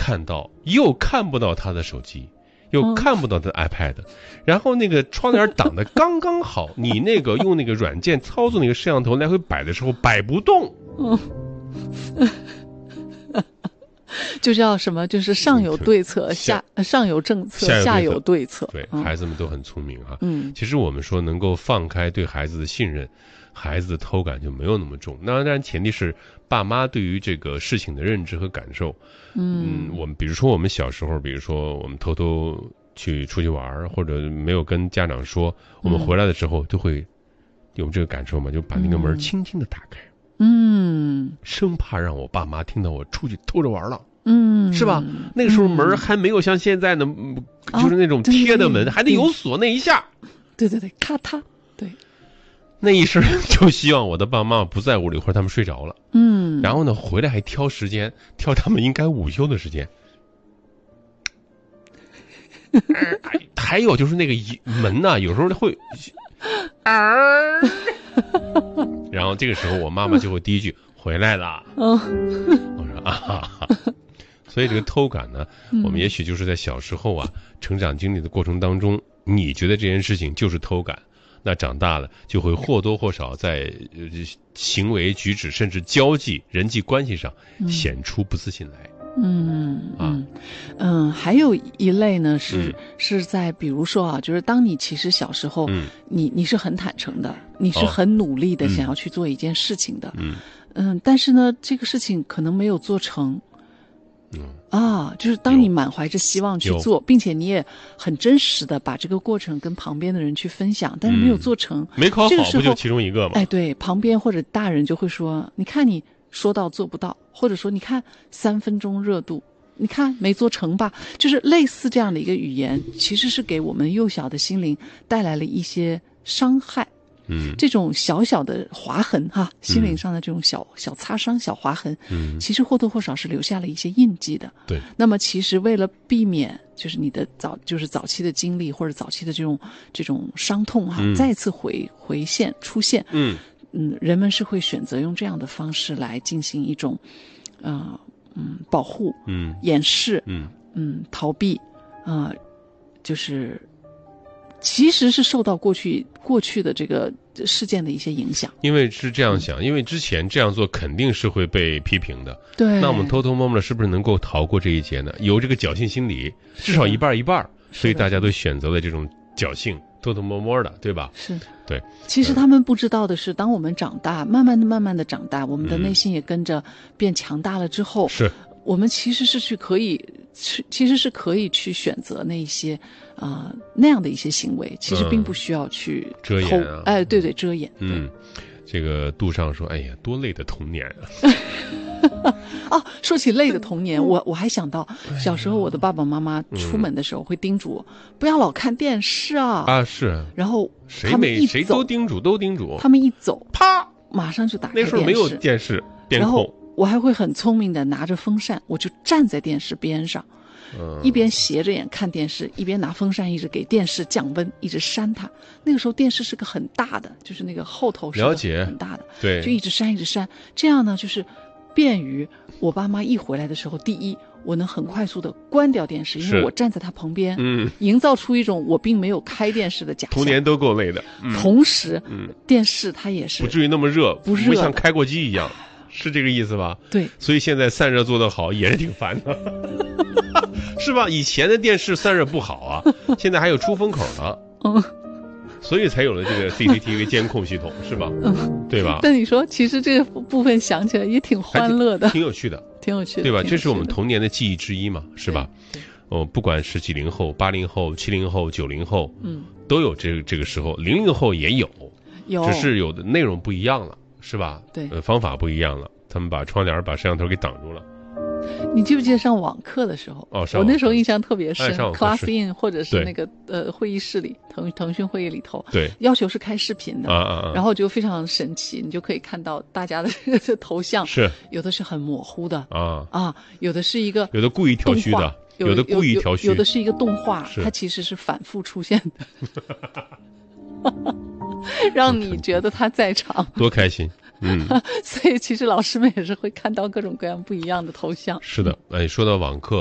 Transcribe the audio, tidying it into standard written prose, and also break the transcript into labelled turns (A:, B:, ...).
A: 看到又看不到他的手机，又看不到他的 iPad，然后那个窗帘挡得刚刚好，你那个用那个软件操作那个摄像头来回摆的时候摆不动。
B: 就叫什么？就是上有对策，上有政策，下有对策。
A: 对，孩子们都很聪明哈。
B: 其
A: 实我们说能够放开对孩子的信任，孩子的偷感就没有那么重。当然前提是爸妈对于这个事情的认知和感受。我们比如说我们小时候，比如说我们偷偷出去玩，或者没有跟家长说，我们回来的时候都会有这个感受嘛，就把那个门轻轻的打开。生怕让我爸妈听到我出去偷着玩了。是吧？那个时候门还没有像现在的，就是那种贴的门，还得有锁那一下。
B: 对，咔嗒，对，
A: 那一声就希望我的爸妈不在屋里，或者他们睡着了。然后呢，回来还挑时间，挑他们应该午休的时间。还有就是那个门呢，有时候会然后这个时候我妈妈就会第一句回来了。我说所以这个偷感呢，我们也许就是在小时候成长经历的过程当中，你觉得这件事情就是偷感，那长大了就会或多或少在行为举止甚至交际人际关系上显出不自信来。
B: 还有一类呢是在比如说就是当你其实小时候，你是很坦诚的，你是很努力的想要去做一件事情的，但是呢这个事情可能没有做成。就是当你满怀着希望去做，并且你也很真实的把这个过程跟旁边的人去分享，但是没有做成，
A: 没考好，不就其中一个吗？
B: 对，旁边或者大人就会说，你看你说到做不到，或者说你看3分钟热度，你看没做成吧，就是类似这样的一个语言，其实是给我们幼小的心灵带来了一些伤害。这种小小的划痕心灵上的这种小擦伤、小划痕，其实或多或少是留下了一些印记的。
A: 对。那
B: 么其实为了避免就是你的早期的经历或者早期的这种伤痛再次出现。人们是会选择用这样的方式来进行一种保护、掩饰、逃避，就是其实是受到过去的这个事件的一些影响。
A: 因为是这样想，因为之前这样做肯定是会被批评的。
B: 对。
A: 那我们偷偷摸摸的是不是能够逃过这一劫呢？有这个侥幸心理，至少一半一半，所以大家都选择了这种侥幸，偷偷摸摸的，对吧？
B: 是。
A: 对。
B: 其实他们不知道的是，当我们长大，慢慢的长大，我们的内心也跟着变强大了之后，
A: 是
B: 我们其实是可以去选择那一些那样的一些行为，其实并不需要去
A: 遮掩
B: 对，遮掩。
A: 这个杜尚说，哎呀，多累的童年
B: 说起累的童年，我还想到小时候我的爸爸妈妈出门的时候会叮嘱我不要老看电视
A: 是。
B: 然后
A: 谁都叮嘱，
B: 他们一走，
A: 啪，
B: 马上就打开电视。
A: 那时候没有电视，
B: 然后我还会很聪明的拿着风扇，我就站在电视边上，一边斜着眼看电视，一边拿风扇一直给电视降温，一直扇它。那个时候电视是个很大的，就是那个后头是很大的，
A: 对，
B: 就一直扇，这样呢就是便于我爸妈一回来的时候，第一我能很快速的关掉电视，因为我站在他旁边，营造出一种我并没有开电视的假象。
A: 童年都够累的，
B: 同时，电视它也是
A: 不至于那么热，
B: 不
A: 像开过机一样。是这个意思吧？
B: 对，
A: 所以现在散热做得好也是挺烦的，是吧？以前的电视散热不好现在还有出风口呢，所以才有了这个 CCTV 监控系统，是吧？对吧？
B: 但你说，其实这个部分想起来也挺欢乐的，
A: 挺有趣的，
B: 对
A: 吧？这是我们童年的记忆之一嘛，是吧？不管是90后、80后、70后、90后，都有这个时候，00后也有，只是有的内容不一样了。是吧？
B: 对，
A: 方法不一样了。他们把窗帘、把摄像头给挡住了。
B: 你记不记得上网课的时候？我那时候印象特别深。Class In 或者是那个会议室里，腾讯会议里头，
A: 对，
B: 要求是开视频的然后就非常神奇，你就可以看到大家的这个头像，
A: 是
B: 有的是很模糊的有的是一个，
A: 有的故意调虚的，有的故意调虚，
B: 有的是一个动画，它其实是反复出现的。让你觉得他在场，
A: 多开心。
B: 所以其实老师们也是会看到各种各样不一样的头像。
A: 是的，说到网课